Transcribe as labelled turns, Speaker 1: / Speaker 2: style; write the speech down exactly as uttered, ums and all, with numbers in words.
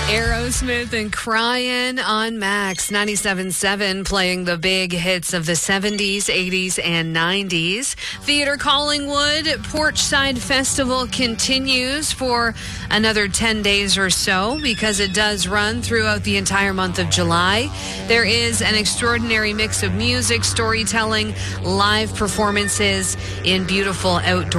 Speaker 1: Aerosmith and Crying on Max ninety-seven point seven, playing the big hits of the seventies, eighties, and nineties. Theater Collingwood Porchside Festival continues for another ten days or so because it does run throughout the entire month of July. There is an extraordinary mix of music, storytelling, live performances in beautiful outdoor